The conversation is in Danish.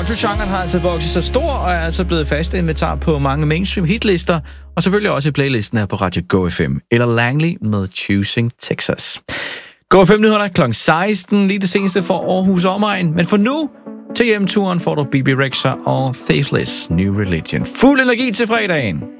Country-genren har altså vokset så stor, og er altså blevet fast inventar på mange mainstream hitlister, og selvfølgelig også i playlisten her på Radio Go FM, eller Langley med Choosing Texas. Go FM nyhederne kl. 16, lige det seneste for Aarhus omegn, men for nu, til hjemturen får du BB Rexha og Faithless New Religion. Fuld energi til fredagen!